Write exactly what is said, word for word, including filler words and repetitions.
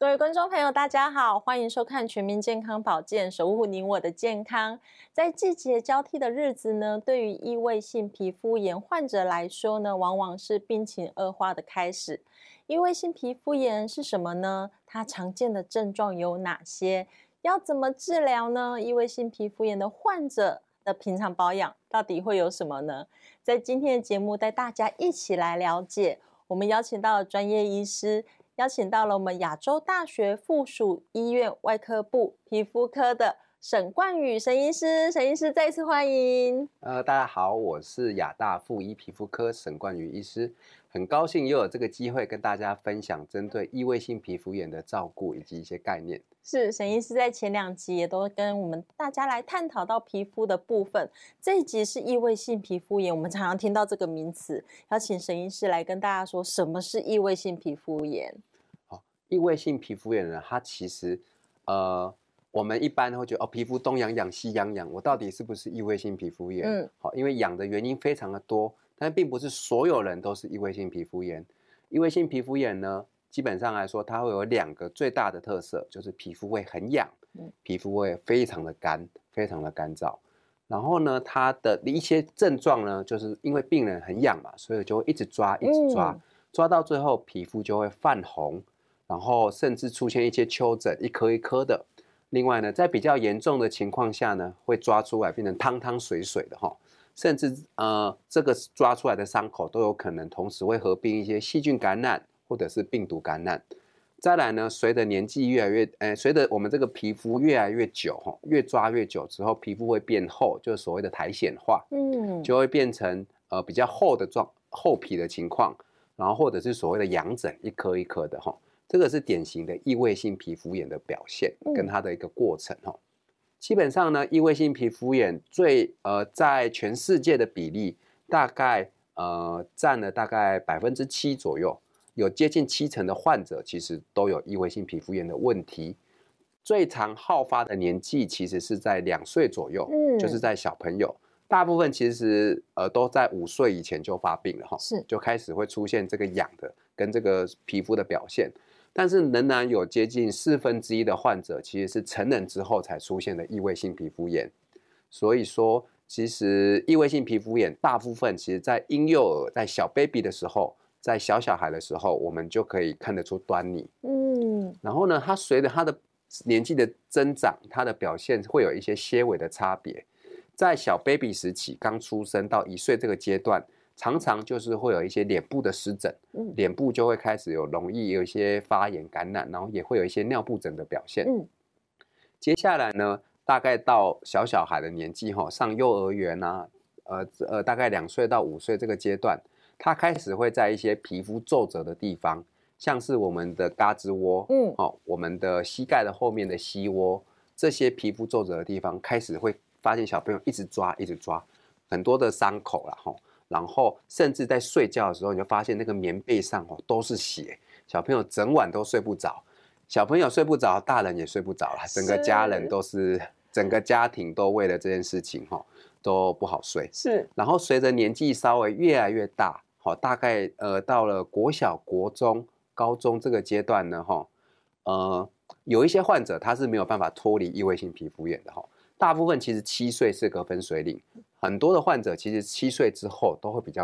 各位观众朋友大家好，欢迎收看全民健康保健，守护您我的健康。在季节交替的日子呢，对于异位性皮肤炎患者来说呢，往往是病情恶化的开始。异位性皮肤炎是什么呢？它常见的症状有哪些？要怎么治疗呢？异位性皮肤炎的患者的平常保养到底会有什么呢？在今天的节目带大家一起来了解。我们邀请到了专业医师，邀请到了我们亚洲大学附属医院外科部皮肤科的沈冠宇沈医师，沈医师再次欢迎。 呃，大家好，我是亚大附医皮肤科沈冠宇医师，很高兴又有这个机会跟大家分享针对异位性皮肤炎的照顾以及一些概念。 是，沈医师在前两集也都跟我们大家来探讨到皮肤的部分，这一集是异位性皮肤炎，我们常常听到这个名词，邀请沈医师来跟大家说什么是异位性皮肤炎。 好，异位性皮肤炎呢，它其实呃。我们一般会觉得哦，皮肤东痒痒西痒痒，我到底是不是异位性皮肤炎？嗯，好，因为痒的原因非常的多，但并不是所有人都是异位性皮肤炎。异位性皮肤炎呢，基本上来说，它会有两个最大的特色，就是皮肤会很痒，皮肤会非常的干，非常的干燥。然后呢，它的一些症状呢，就是因为病人很痒嘛，所以就会一直抓，一直抓，嗯、抓到最后皮肤就会泛红，然后甚至出现一些丘疹，一颗一颗的。另外呢，在比较严重的情况下呢，会抓出来变成汤汤水水的哈，甚至呃这个抓出来的伤口都有可能同时会合并一些细菌感染或者是病毒感染。再来呢，随着年纪越来越，呃，随着我们这个皮肤越来越久哈，越抓越久之后，皮肤会变厚，就是所谓的苔藓化，嗯，就会变成呃比较厚的状厚皮的情况，然后或者是所谓的痒疹，一颗一颗的哈。这个是典型的异位性皮肤炎的表现，跟它的一个过程哈、嗯。基本上呢，异位性皮肤炎最呃在全世界的比例大概呃占了大概百分之七左右，有接近七成的患者其实都有异位性皮肤炎的问题。最常好发的年纪其实是在两岁左右，嗯，就是在小朋友。大部分其实呃都在五岁以前就发病了哈，是就开始会出现这个痒的跟这个皮肤的表现。但是仍然有接近四分之一的患者其实是成人之后才出现的异位性皮肤炎，所以说其实异位性皮肤炎大部分其实在婴幼儿在小 baby 的时候，在小小孩的时候我们就可以看得出端倪。嗯，然后呢，它随着它的年纪的增长，它的表现会有一些些微的差别。在小 baby 时期刚出生到一岁这个阶段，常常就是会有一些脸部的湿疹，嗯、脸部就会开始有容易有一些发炎感染，然后也会有一些尿布疹的表现。嗯、接下来呢，大概到小小孩的年纪哈，上幼儿园啊，呃呃，大概两岁到五岁这个阶段，他开始会在一些皮肤皱褶的地方，像是我们的胳肢窝，嗯，哦，我们的膝盖的后面的膝窝，这些皮肤皱褶的地方，开始会发现小朋友一直抓，一直抓，很多的伤口啦，哈。然后甚至在睡觉的时候，你就发现那个棉被上哦都是血，小朋友整晚都睡不着，小朋友睡不着，大人也睡不着了，整个家人都是，整个家庭都为了这件事情哈都不好睡。是，然后随着年纪稍微越来越大，好，大概呃到了国小、国中、高中这个阶段呢，哈，呃有一些患者他是没有办法脱离异位性皮肤炎的哈。大部分其实七岁是个分水岭，很多的患者其实七岁之后都会比较